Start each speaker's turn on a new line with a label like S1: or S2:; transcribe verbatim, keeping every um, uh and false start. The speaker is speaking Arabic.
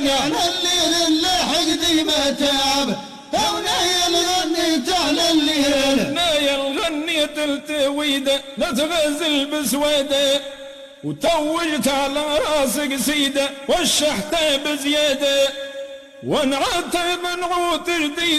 S1: على الليل اللي حقدي ما تعب ونايل غنيت على الليل
S2: نايل غنيت التويدة لا تغزل بسويدة وتوجت على راسك سيدة والشحتة بزيادة ونعدت بنعوت جديد